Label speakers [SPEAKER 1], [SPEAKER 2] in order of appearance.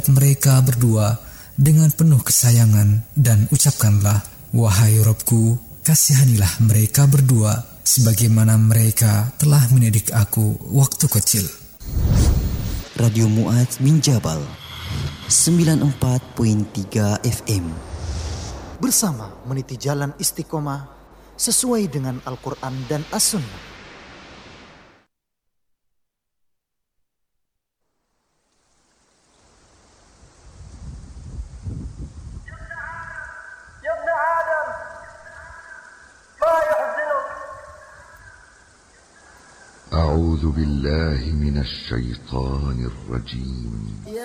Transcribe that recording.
[SPEAKER 1] mereka berdua dengan penuh kesayangan dan ucapkanlah, wahai Robku, kasihanilah mereka berdua sebagaimana mereka telah mendidik aku waktu kecil.
[SPEAKER 2] Radio Mu'adz bin Jabal 94.3 FM
[SPEAKER 3] bersama meniti jalan istiqomah sesuai dengan Al-Quran dan As-Sunnah.
[SPEAKER 4] أعوذ بالله من الشيطان الرجيم.